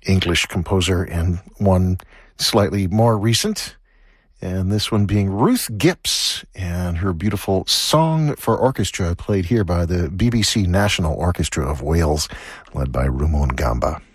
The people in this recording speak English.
English composer, and one slightly more recent, and this one being Ruth Gipps and her beautiful Song for Orchestra, played here by the BBC National Orchestra of Wales, led by Rumon Gamba.